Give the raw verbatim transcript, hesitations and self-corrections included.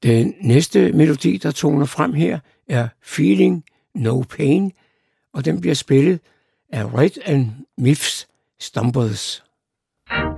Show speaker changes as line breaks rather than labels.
Den næste melodi, der toner frem her, er Feeling No Pain, og den bliver spillet af Red and Miffs Stompers.